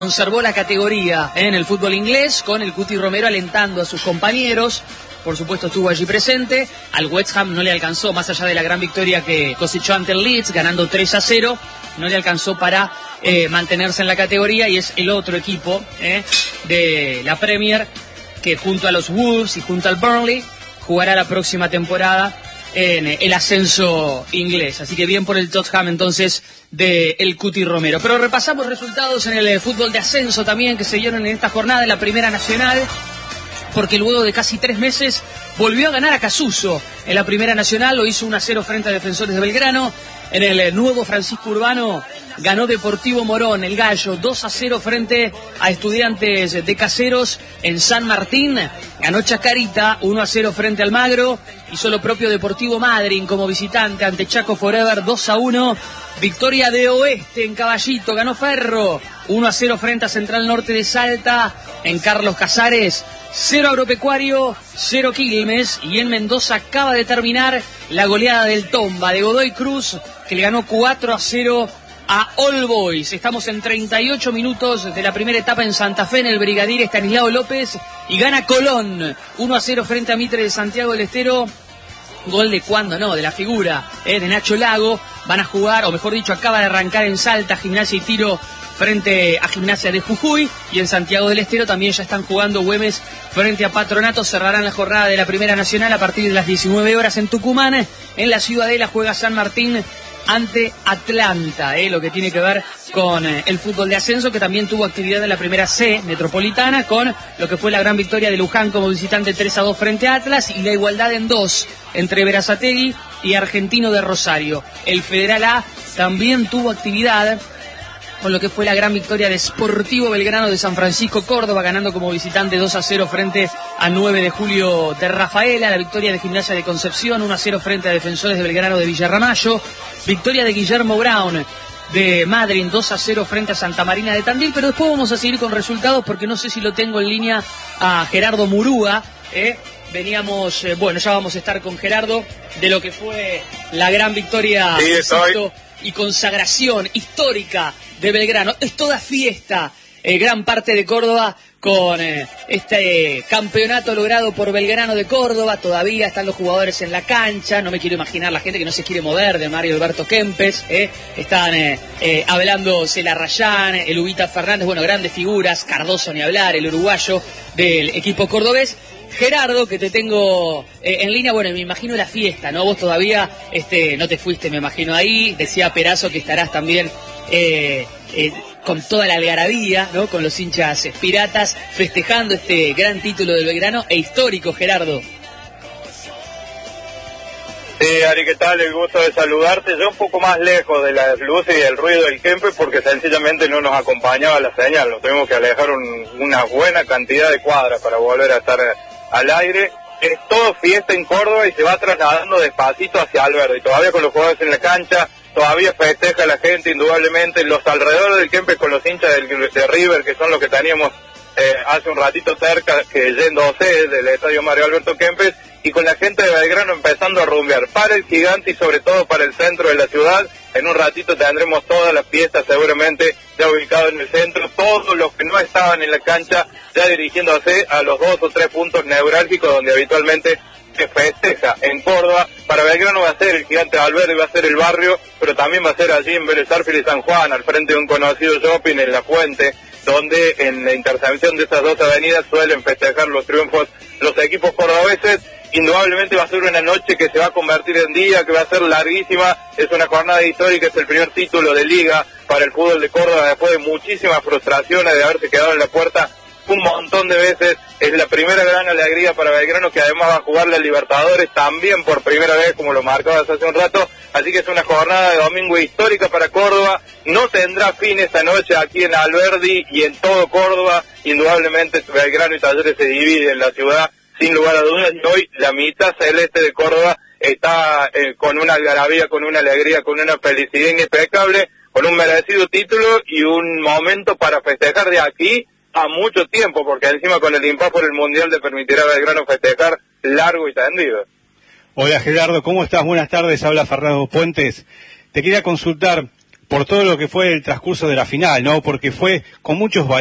Conservó la categoría en el fútbol inglés, con el Cuti Romero alentando a sus compañeros. Por supuesto estuvo allí presente. Al West Ham no le alcanzó, más allá de la gran victoria que cosechó ante el Leeds, ganando 3-0, no le alcanzó para mantenerse en la categoría, y es el otro equipo de la Premier que junto a los Wolves y junto al Burnley jugará la próxima temporada en el ascenso inglés. Así que bien por el Tottenham entonces de el Cuti Romero. Pero repasamos resultados en el fútbol de ascenso también que se dieron en esta jornada en la Primera Nacional, porque luego de casi 3 meses volvió a ganar a Casuso en la Primera Nacional. Lo hizo 1-0 frente a Defensores de Belgrano. En el nuevo Francisco Urbano ganó Deportivo Morón, el Gallo, 2-0 frente a Estudiantes de Caseros. En San Martín ganó Chacarita, 1-0 frente al Magro. Hizo lo propio Deportivo Madryn como visitante ante Chaco Forever, 2-1. Victoria de Oeste en Caballito, ganó Ferro, 1-0 frente a Central Norte de Salta. En Carlos Casares, 0 Agropecuario, 0 Quilmes. Y en Mendoza acaba de terminar la goleada del Tomba de Godoy Cruz, que le ganó 4-0 a All Boys. Estamos en 38 minutos de la primera etapa en Santa Fe, en el Brigadier Estanislao López, y gana Colón 1-0 frente a Mitre de Santiago del Estero. Gol de cuándo, no, de la figura de Nacho Lago. Van a jugar, o mejor dicho, acaba de arrancar en Salta, Gimnasia y Tiro frente a Gimnasia de Jujuy, y en Santiago del Estero también ya están jugando Güemes frente a Patronato. Cerrarán la jornada de la Primera Nacional a partir de las 19 horas en Tucumán. En la Ciudadela juega San Martín ante Atlanta, lo que tiene que ver con el fútbol de ascenso, que también tuvo actividad en la Primera C Metropolitana, con lo que fue la gran victoria de Luján como visitante 3-2 frente a Atlas, y la igualdad en 2 entre Berazategui y Argentino de Rosario. El Federal A también tuvo actividad con lo que fue la gran victoria de Sportivo Belgrano de San Francisco Córdoba, ganando como visitante 2-0 frente a 9 de Julio de Rafaela. La victoria de Gimnasia de Concepción, 1-0 frente a Defensores de Belgrano de Villarramayo. Victoria de Guillermo Brown de Madryn, 2-0 frente a Santa Marina de Tandil. Pero después vamos a seguir con resultados, porque no sé si lo tengo en línea a Gerardo Murúa. Veníamos, bueno, ya vamos a estar con Gerardo, de lo que fue la gran victoria y consagración histórica de Belgrano. Es toda fiesta, gran parte de Córdoba, con este campeonato logrado por Belgrano de Córdoba. Todavía están los jugadores en la cancha. No me quiero imaginar la gente que no se quiere mover, de Mario Alberto Kempes. Están hablando Celarrayán, el Ubita Fernández, bueno, grandes figuras. Cardoso ni hablar, el uruguayo del equipo cordobés. Gerardo, que te tengo en línea, bueno, me imagino la fiesta, ¿no? Vos todavía no te fuiste, me imagino, ahí. Decía Perazo que estarás también con toda la algarabía, ¿no? Con los hinchas piratas, festejando este gran título del Belgrano e histórico, Gerardo. Sí, Ari, ¿qué tal? El gusto de saludarte. Yo un poco más lejos de las luces y del ruido del Kempes, porque sencillamente no nos acompañaba la señal. Nos tuvimos que alejar una buena cantidad de cuadras para volver a estar al aire. Es todo fiesta en Córdoba y se va trasladando despacito hacia Alberdi. Todavía con los jugadores en la cancha, todavía festeja la gente, indudablemente. Los alrededores del Kempes con los hinchas de River, que son los que teníamos hace un ratito cerca, que yéndose del estadio Mario Alberto Kempes, y con la gente de Belgrano empezando a rumbear para el Gigante y sobre todo para el centro de la ciudad. En un ratito tendremos todas las fiestas seguramente ya ubicadas en el centro, todos los que no estaban en la cancha ya dirigiéndose a los 2 o 3 puntos neurálgicos donde habitualmente se festeja en Córdoba. Para Belgrano va a ser el Gigante de Alberdi, va a ser el barrio, pero también va a ser allí en Vélez Arfiel y San Juan, al frente de un conocido shopping en La Fuente, donde en la intersección de esas dos avenidas suelen festejar los triunfos los equipos cordobeses. Indudablemente va a ser una noche que se va a convertir en día, que va a ser larguísima. Es una jornada histórica, es el primer título de liga para el fútbol de Córdoba después de muchísimas frustraciones de haberse quedado en la puerta un montón de veces. Es la primera gran alegría para Belgrano, que además va a jugar la Libertadores también por primera vez, como lo marcabas hace un rato. Así que es una jornada de domingo histórica para Córdoba. No tendrá fin esta noche aquí en Alberdi y en todo Córdoba. Indudablemente Belgrano y Talleres se dividen en la ciudad, sin lugar a dudas, y hoy la mitad celeste de Córdoba está con una algarabía, con una alegría, con una felicidad impecable, con un merecido título y un momento para festejar de aquí a mucho tiempo, porque encima con el impas por el Mundial le permitirá a Belgrano festejar largo y tendido. Hola Gerardo, ¿cómo estás? Buenas tardes, habla Fernando Puentes. Te quería consultar, por todo lo que fue el transcurso de la final, ¿no? Porque fue con muchos